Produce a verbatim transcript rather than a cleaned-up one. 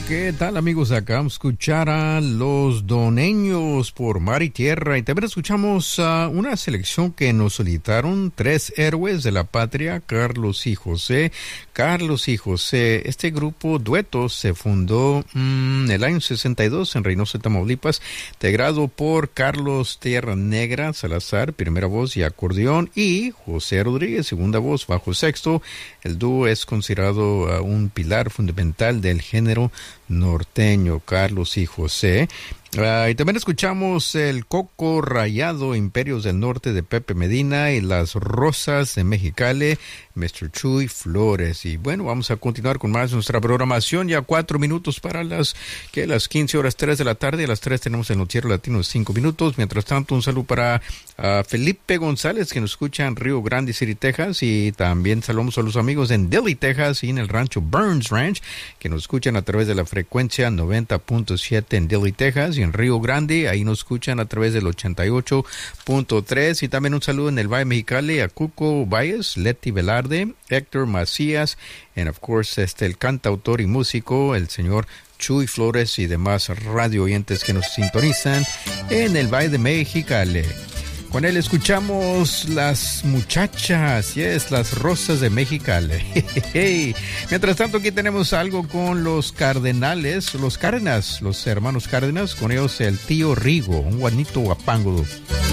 ¿Qué tal, amigos? Acabamos de escuchar a Los Doneños por Mar y Tierra, y también escuchamos a una selección que nos solicitaron tres héroes de la patria, Carlos y José. Carlos y José, este grupo dueto se fundó en mm, el año sesenta y dos en Reynosa, Tamaulipas, integrado por Carlos Tierra Negra Salazar, primera voz y acordeón, y José Rodríguez, segunda voz, bajo sexto. El dúo es considerado uh, un pilar fundamental del género norteño, Carlos y José. Uh, y también escuchamos el Coco Rayado, Imperios del Norte de Pepe Medina, y Las Rosas de Mexicali, mister Chuy Flores. Y bueno, vamos a continuar con más de nuestra programación. Ya cuatro minutos para las que las quince horas, tres de la tarde. A las tres tenemos el noticiero latino de cinco minutos. Mientras tanto, un saludo para uh, Felipe González, que nos escucha en Río Grande City, Texas. Y también saludamos a los amigos en Dilley, Texas, y en el rancho Burns Ranch, que nos escuchan a través de la frecuencia noventa punto siete en Dilley, Texas. Y en Río Grande, ahí nos escuchan a través del ochenta y ocho punto tres. Y también un saludo en el Valle Mexicali a Cuco Valles, Leti Velarde, Héctor Macías, and of course este el cantautor y músico, el señor Chuy Flores, y demás radio oyentes que nos sintonizan en el Valle de Mexicali. Con él escuchamos Las Muchachas, yes, Las Rosas de Mexicali. Mientras tanto, aquí tenemos algo con los Cardenales, los Cárdenas, los hermanos Cárdenas, con ellos el tío Rigo, un guanito guapango.